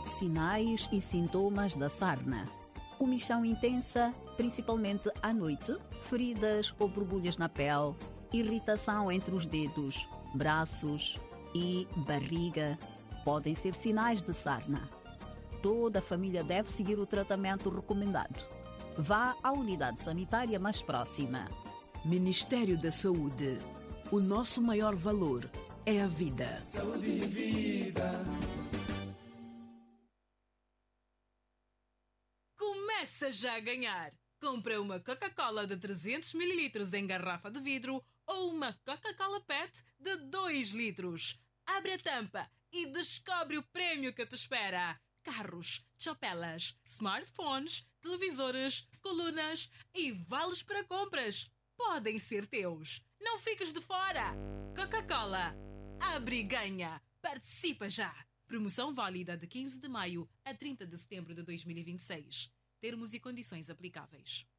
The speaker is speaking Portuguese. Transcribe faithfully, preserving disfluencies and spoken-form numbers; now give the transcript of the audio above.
Sinais e sintomas da sarna. Comichão intensa, principalmente à noite, feridas ou borbulhas na pele, irritação entre os dedos, braços e barriga podem ser sinais de sarna. Toda a família deve seguir o tratamento recomendado. Vá à unidade sanitária mais próxima. Ministério da Saúde. O nosso maior valor é a vida. Saúde e vida. Começa já a ganhar! Compra uma Coca-Cola de trezentos mililitros em garrafa de vidro ou uma Coca-Cola Pet de dois litros. Abre a tampa e descobre o prémio que te espera. Carros, chopelas, smartphones, televisores, colunas e vales para compras. Podem ser teus. Não fiques de fora. Coca-Cola. Abre e ganha. Participa já. Promoção válida de quinze de maio a trinta de setembro de dois mil e vinte e seis. Termos e condições aplicáveis.